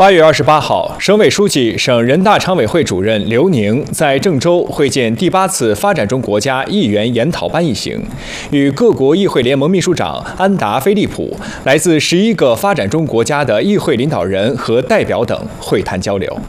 8月28号，省委书记、省人大常委会主任刘宁在郑州会见第8次发展中国家议员研讨班一行，与各国议会联盟秘书长安达·菲利普、来自11个发展中国家的议会领导人和代表等会谈交流。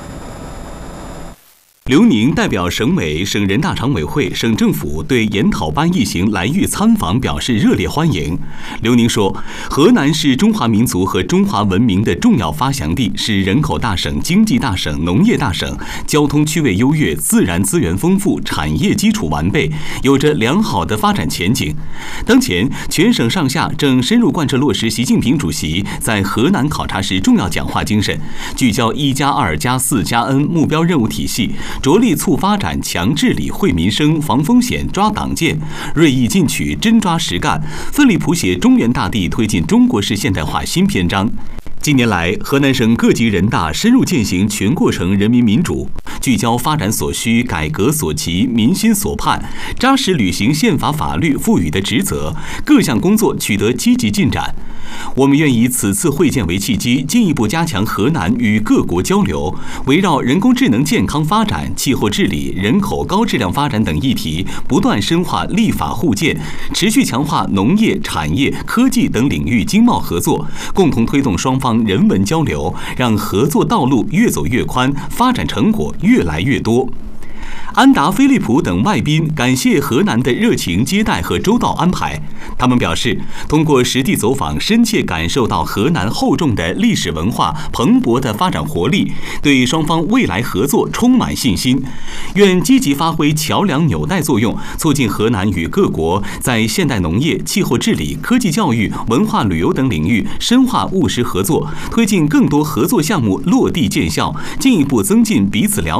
刘宁代表省委、省人大常委会、省政府对研讨班一行来豫参访表示热烈欢迎。刘宁说，河南是中华民族和中华文明的重要发祥地，是人口大省、经济大省、农业大省，交通区位优越，自然资源丰富，产业基础完备，有着良好的发展前景。当前，全省上下正深入贯彻落实习近平主席在河南考察时重要讲话精神，聚焦1+2+4+N 目标任务体系，着力促发展、强治理、惠民生、防风险、抓党建，锐意进取、真抓实干，奋力谱写中原大地推进中国式现代化新篇章。近年来，河南省各级人大深入践行全过程人民民主，聚焦发展所需、改革所急、民心所盼，扎实履行宪法法律赋予的职责，各项工作取得积极进展。我们愿以此次会见为契机，进一步加强河南与各国交流，围绕人工智能健康发展、气候治理、人口高质量发展等议题，不断深化立法互鉴，持续强化农业、产业、科技等领域经贸合作，共同推动双方人文交流，让合作道路越走越宽，发展成果越来越多。安达·菲利普等外宾感谢河南的热情接待和周到安排。他们表示，通过实地走访，深切感受到河南厚重的历史文化、蓬勃的发展活力，对双方未来合作充满信心。愿积极发挥桥梁纽带作用，促进河南与各国在现代农业、气候治理、科技教育、文化旅游等领域深化务实合作，推进更多合作项目落地见效，进一步增进彼此了解。